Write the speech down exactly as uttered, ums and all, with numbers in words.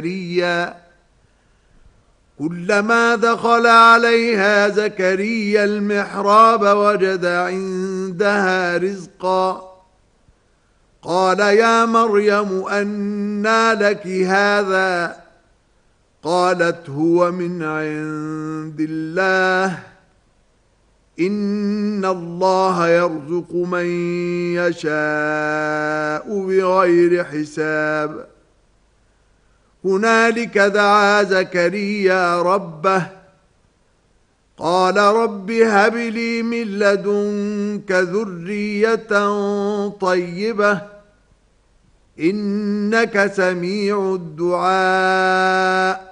كلما دخل عليها زكريا المحراب وجد عندها رزقا قال يا مريم أنى لك هذا قالت هو من عند الله إن الله يرزق من يشاء بغير حساب هنالك دعا زكريا ربه قال رب هب لي من لدنك ذرية طيبة إنك سميع الدعاء